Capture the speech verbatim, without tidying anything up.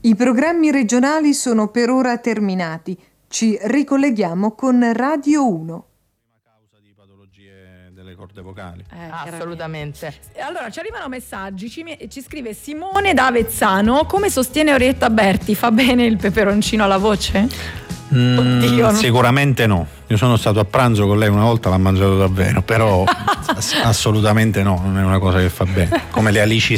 I programmi regionali sono per ora terminati. Ci ricolleghiamo con Radio uno. Causa di patologie delle corde vocali. Eh, Assolutamente. Allora, ci arrivano messaggi, ci, ci scrive Simone da Avezzano: come sostiene Orietta Berti, fa bene il peperoncino alla voce? Mm, Oddio, no. Sicuramente no. Io sono stato a pranzo con lei una volta, l'ha mangiato davvero, però ass- assolutamente no, non è una cosa che fa bene. Come le alici